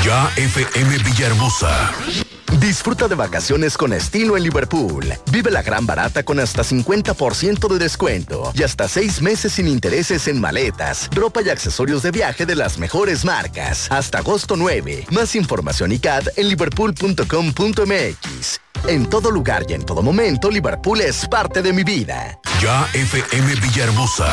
Ya FM Villahermosa. Disfruta de vacaciones con estilo en Liverpool. Vive la gran barata con hasta 50% de descuento y hasta 6 meses sin intereses en maletas, ropa y accesorios de viaje de las mejores marcas. Hasta agosto 9. Más información y CAD en liverpool.com.mx. En todo lugar y en todo momento, Liverpool es parte de mi vida. Ya FM Villahermosa.